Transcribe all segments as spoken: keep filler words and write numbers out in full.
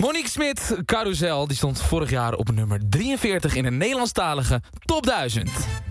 Monique Smit, Carousel, die stond vorig jaar op nummer drieënveertig in de Nederlandstalige top duizend.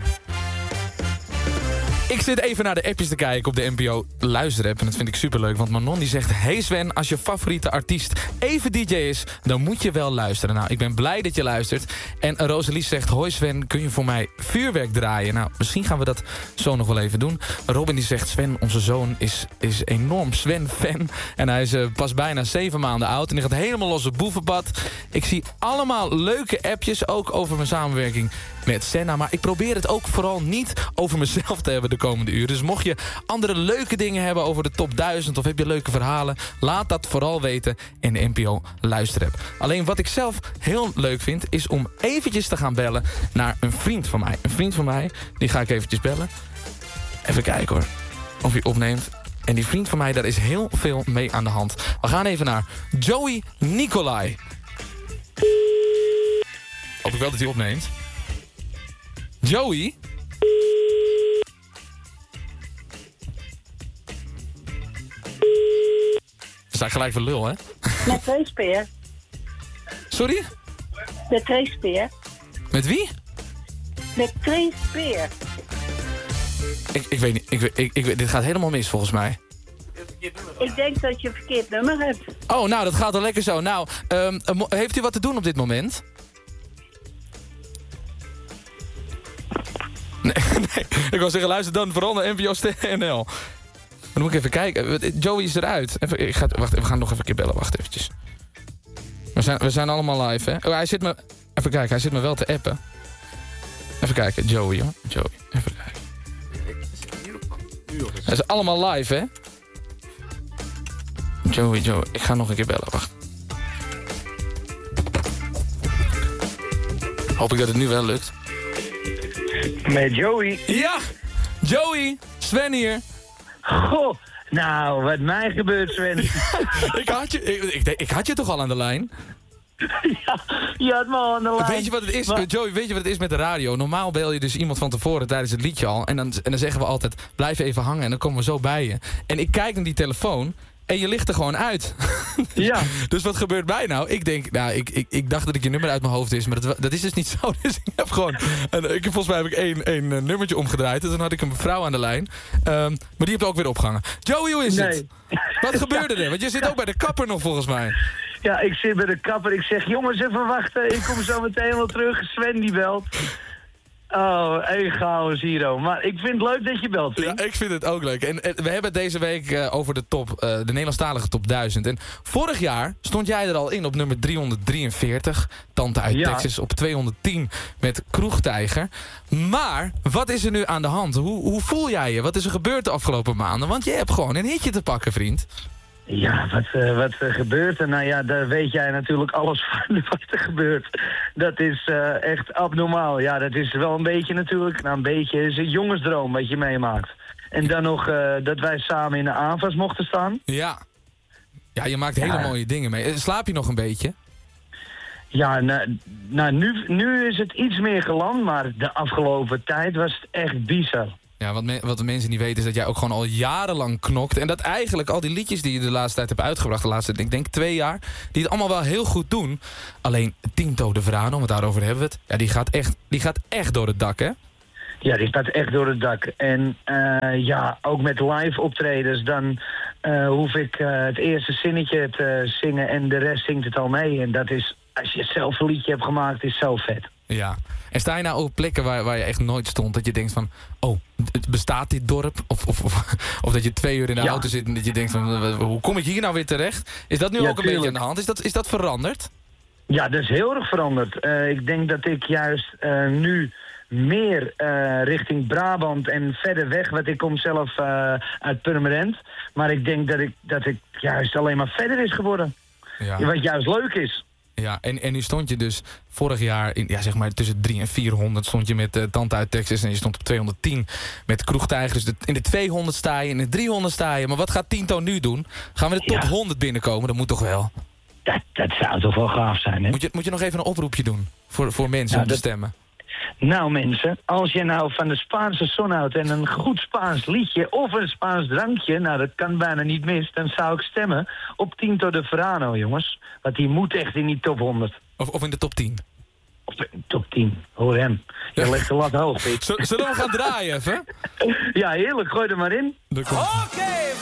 Ik zit even naar de appjes te kijken op de N P O luisterapp. En dat vind ik superleuk, want Manon die zegt... Hey Sven, als je favoriete artiest even D J is, dan moet je wel luisteren. Nou, ik ben blij dat je luistert. En Rosalie zegt... Hoi Sven, kun je voor mij vuurwerk draaien? Nou, misschien gaan we dat zo nog wel even doen. Robin die zegt... Sven, onze zoon is, is enorm Sven-fan. En hij is uh, pas bijna zeven maanden oud. En die gaat helemaal los op boevenpad. Ik zie allemaal leuke appjes, ook over mijn samenwerking met Senna. Maar ik probeer het ook vooral niet over mezelf te hebben de komende uur. Dus mocht je andere leuke dingen hebben over de top duizend... of heb je leuke verhalen, laat dat vooral weten in de N P O luisterapp. Alleen wat ik zelf heel leuk vind... is om eventjes te gaan bellen naar een vriend van mij. Een vriend van mij, die ga ik eventjes bellen. Even kijken hoor, of hij opneemt. En die vriend van mij, daar is heel veel mee aan de hand. We gaan even naar Joey Nicolai. Hoop ik wel dat hij opneemt. Joey? Sta ik gelijk voor lul, hè? Met twee speer. Sorry? Met twee speer. Met wie? Met twee speer. Ik, ik weet niet. Ik, ik, ik, dit gaat helemaal mis, volgens mij. Ik denk dat je een verkeerd nummer hebt. Oh, nou, dat gaat wel lekker zo. Nou, um, heeft u wat te doen op dit moment? Nee, nee. Ik wou zeggen, luister dan vooral naar N P O N L. Maar dan moet ik even kijken. Joey is eruit. Even, ik ga, wacht, we gaan nog even een keer bellen. Wacht eventjes. We zijn, we zijn allemaal live, hè? Oh, hij zit me... Even kijken, hij zit me wel te appen. Even kijken, Joey, hoor. Joey, even kijken. Hij is allemaal live, hè? Joey, Joey. Ik ga nog een keer bellen, wacht. Hoop ik dat het nu wel lukt. Met Joey. Ja! Joey! Sven hier. Goh, nou, wat mij gebeurt, Sven. ik, had je, ik, ik, ik had je toch al aan de lijn? ja, je had me al aan de lijn. Weet je wat het is, maar... Joey, weet je wat het is met de radio? Normaal bel je dus iemand van tevoren tijdens het liedje al. En dan, en dan zeggen we altijd, blijf even hangen en dan komen we zo bij je. En ik kijk naar die telefoon en je ligt er gewoon uit. ja. Dus wat gebeurt mij nou? Ik denk, nou, ik, ik, ik dacht dat ik je nummer uit mijn hoofd is, maar dat, dat is dus niet zo. Dus ik heb gewoon, en ik, volgens mij heb ik één, één uh, nummertje omgedraaid. En toen had ik een mevrouw aan de lijn. Um, maar die heb ik ook weer opgehangen. Joey, hoe is nee. het? Wat gebeurde er? Want je zit ook bij de kapper nog volgens mij. Ja, ik zit bij de kapper. Ik zeg, jongens, even wachten. Ik kom zo meteen wel terug. Sven die belt. Oh, een chaos hier. Maar ik vind het leuk dat je belt, vriend. Ja, ik vind het ook leuk. En, en we hebben het deze week uh, over de top, uh, de Nederlandstalige top duizend. En vorig jaar stond jij er al in op nummer driehonderddrieënveertig. Tante uit ja. Texas op tweehonderdtien met Kroegtijger. Maar, wat is er nu aan de hand? Hoe, hoe voel jij je? Wat is er gebeurd de afgelopen maanden? Want je hebt gewoon een hitje te pakken, vriend. Ja, wat, uh, wat uh, gebeurt er? Nou ja, daar weet jij natuurlijk alles van wat er gebeurt. Dat is uh, echt abnormaal. Ja, dat is wel een beetje natuurlijk, nou een beetje is een jongensdroom wat je meemaakt. En dan nog uh, dat wij samen in de A N V A S mochten staan. Ja, ja je maakt hele ja. mooie dingen mee. Slaap je nog een beetje? Ja, nou, nou nu, nu is het iets meer geland, maar de afgelopen tijd was het echt bizar. Ja, wat, me, wat de mensen niet weten is dat jij ook gewoon al jarenlang knokt. En dat eigenlijk al die liedjes die je de laatste tijd hebt uitgebracht, de laatste, ik denk twee jaar, die het allemaal wel heel goed doen. Alleen Tinto de Verano, want daarover hebben we het, ja, die gaat echt, die gaat echt door het dak, hè? Ja, die gaat echt door het dak. En uh, ja, ook met live optredens, dan uh, hoef ik uh, het eerste zinnetje te zingen en de rest zingt het al mee. En dat is, als je zelf een liedje hebt gemaakt, is zo vet. Ja. En sta je nou op plekken waar, waar je echt nooit stond, dat je denkt van, oh, het bestaat dit dorp? Of, of, of, of dat je twee uur in de ja. auto zit en dat je denkt van, hoe kom ik hier nou weer terecht? Is dat nu ja, ook een tuurlijk. beetje aan de hand? Is dat, is dat veranderd? Ja, dat is heel erg veranderd. Uh, ik denk dat ik juist uh, nu meer uh, richting Brabant en verder weg, want ik kom zelf uh, uit Purmerend. Maar ik denk dat ik, dat ik juist alleen maar verder is geworden. Ja. Wat juist leuk is. Ja, en, en nu stond je dus vorig jaar, in, ja, zeg maar tussen drie en vierhonderd stond je met uh, Tante uit Texas en je stond op tweehonderdtien met Kroegtijger. Dus de, in de tweehonderd sta je, in de driehonderd sta je. Maar wat gaat Tinto nu doen? Gaan we de top ja. honderd binnenkomen? Dat moet toch wel? Dat, dat zou toch wel gaaf zijn, hè? Moet je, moet je nog even een oproepje doen voor, voor mensen ja, om te dat, stemmen? Nou mensen, als je nou van de Spaanse zon houdt en een goed Spaans liedje of een Spaans drankje, nou dat kan bijna niet mis, dan zou ik stemmen op Tinto de Verano, jongens. Want die moet echt in die top honderd. Of, of in de top tien. Of in de top tien, hoor hem. Je legt de lat hoog, Piet. Zullen we gaan draaien even? Ja, heerlijk, gooi er maar in. Oké,